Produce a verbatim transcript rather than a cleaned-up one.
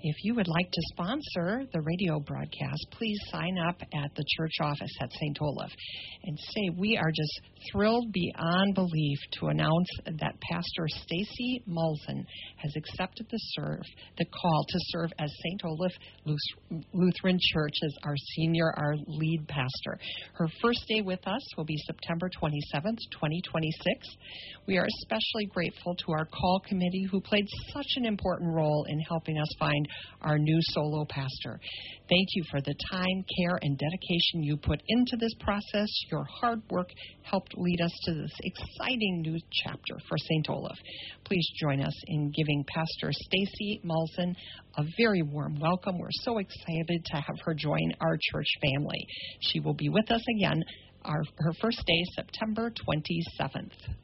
If you would like to sponsor the radio broadcast, please sign up at the church office at Saint Olaf and say we are just thrilled beyond belief to announce that Pastor Stacy Mulzen has accepted the serve the call to serve as Saint Olaf Lutheran Church as our senior, our lead pastor. Her first day with us will be September twenty-seventh, twenty twenty-six. We are especially grateful to our call committee who played such an important role in helping us find our new solo pastor. Thank you for the time, care, and dedication you put into this process. Your hard work helped lead us to this exciting new chapter for Saint Olaf. Please join us in giving Pastor Stacy Mulzen a very warm welcome. We're so excited to have her join our church family. She will be with us again our, her first day, September twenty-seventh.